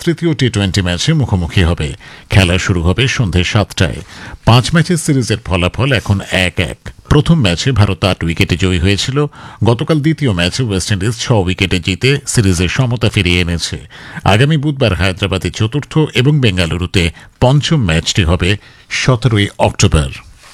তৃতীয় টি-20 ম্যাচে মুখোমুখি হবে। খেলা শুরু হবে সন্ধ্যে 7টায়। 5 ম্যাচের সিরিজের ফলাফল এখন 1-1। প্রথম ম্যাচে ভারত 8 উইকেটে জয়ী হয়েছিল। গতকাল দ্বিতীয় ম্যাচে ওয়েস্ট ইন্ডিজ 6 উইকেটে জিতে সিরিজের সমতা ফিরিয়ে এনেছে। আগামী বুধবার হায়দ্রাবাদে চতুর্থ এবং বেঙ্গালুরুতে পঞ্চম ম্যাচটি হবে 17 অক্টোবর।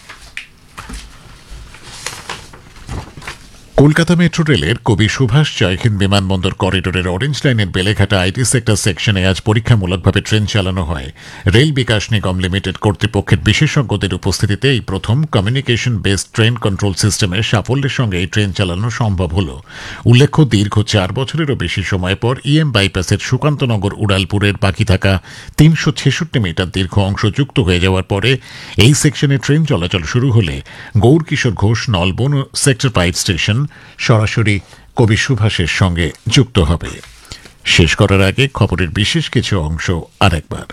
কলকাতা মেট্রো রেলের কবি সুভাষ জয়হিন্দ বিমানবন্দর করিডোরের অরেঞ্জ লাইনের বেলেঘাটা আইটি সেক্টর সেকশনে আজ পরীক্ষামূলকভাবে ট্রেন চালানো হয়। রেল বিকাশ নিগম লিমিটেড কর্তৃপক্ষের বিশেষজ্ঞদের উপস্থিতিতে এই প্রথম কমিউনিকেশন বেসড ট্রেন কন্ট্রোল সিস্টেমের সাফল্যের সঙ্গে এই ট্রেন চালানো সম্ভব হল। উল্লেখ্য, দীর্ঘ 4 বছরেরও বেশি সময় পর ইএম বাইপাসের সুকান্তনগর উড়ালপুরের বাকি থাকা 366 মিটার দীর্ঘ অংশ যুক্ত হয়ে যাওয়ার পরে এই সেকশনে ট্রেন চলাচল শুরু হলে গৌরকিশোর ঘোষ নলবন সেক্টর 5 স্টেশন সরাসরি কবি সুভাষের সঙ্গে যুক্ত হবে। শেষ করার আগে খবরের বিশেষ কিছু অংশ আরেকবার।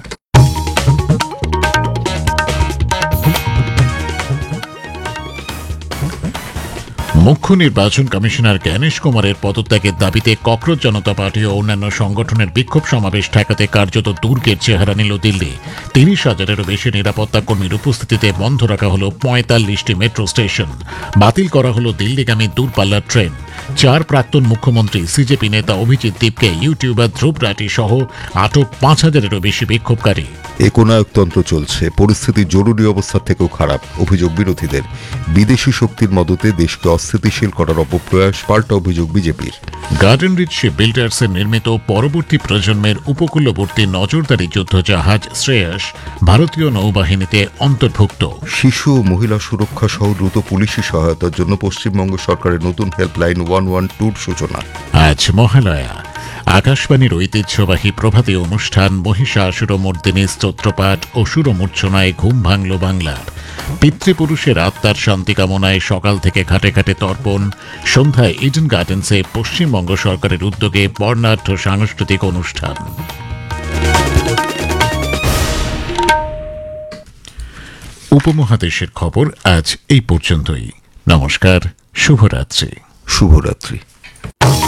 মুখ্য নির্বাচন কমিশনার জ্ঞানেশ কুমারের পদত্যাগের দাবিতে ককরোচ জনতা পার্টি ও অন্যান্য সংগঠনের বিক্ষোভ সমাবেশ ঠেকাতে কার্যত দুর্গের চেহারা নিল দিল্লি। 30,000-এরও বেশি নিরাপত্তা কর্মীর উপস্থিতিতে বন্ধ রাখা হল 45টি মেট্রো স্টেশন। বাতিল করা হল দিল্লিগামী দূরপাল্লার ট্রেন। 4 প্রাক্তন মুখ্যমন্ত্রী সিজেপি নেতা অভিজিৎ দীপকে ইউটিউবার ধ্রুব রাটি সহ আটক 5,000-এরও বেশি বিক্ষোভকারী। একনায়কতন্ত্র চলছে, পরিস্থিতি জরুরি অবস্থার থেকেও খারাপ। অভিযোগ বিরোধীদের। বিদেশি শক্তির মদতে দেশকে অস্থিতিশীল করার অপপ্রয়াস, পাল্টা অভিযোগ বিজেপির। গার্ডেন রিচ শিপ বিল্ডার্সের নির্মিত পরবর্তী প্রজন্মের উপকূলবর্তী নজরদারি যুদ্ধ জাহাজ শ্রেয়স ভারতীয় নৌবাহিনীতে অন্তর্ভুক্ত। শিশু ও মহিলা সুরক্ষা সহ দ্রুত পুলিশি সহায়তার জন্য পশ্চিমবঙ্গ সরকারের নতুন হেল্পলাইন 112 সূচনা। আজ মহালয়া। আকাশবাণীর ঐতিহ্যবাহী প্রভাতী অনুষ্ঠান মহিষাসুরমর্দিনী স্তোত্রপাঠ ও সুরমূর্ছনায় ঘুম ভাঙল বাংলার। পিতৃপুরুষের আত্মার শান্তি কামনায় সকাল থেকে ঘাটে ঘাটে তর্পণ। সন্ধ্যায় ইডেন গার্ডেন্সে পশ্চিমবঙ্গ সরকারের উদ্যোগে বর্ণাঢ্য সাংস্কৃতিক অনুষ্ঠান। উপমহাদেশের খবর আজ এই পর্যন্তই। নমস্কার, শুভরাত্রি। শুভরাত্রি।